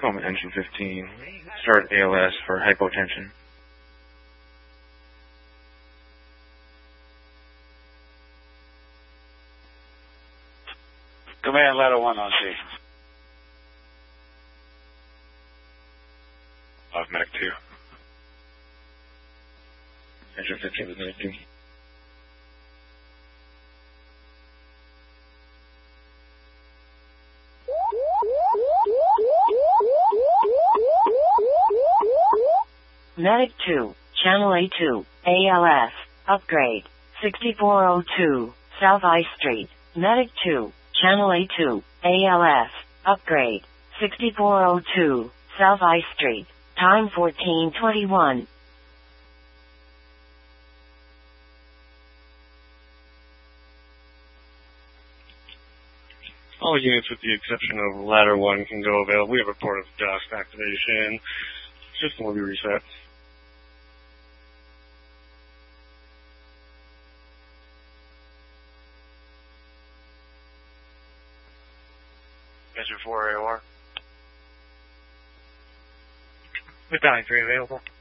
Coleman engine 15. Start ALS for hypotension. Command ladder 1 on C. Medic 2. Engine 15 with Medic 2. Medic 2, Channel A2, ALS, upgrade, 6402, South I Street. Medic 2, Channel A2, ALS, upgrade, 6402, South I Street. Time 14:21. All units with the exception of ladder 1 can go available. We have a report of dust activation. System will be reset. Engine 4 AOR. Battalion 3 available.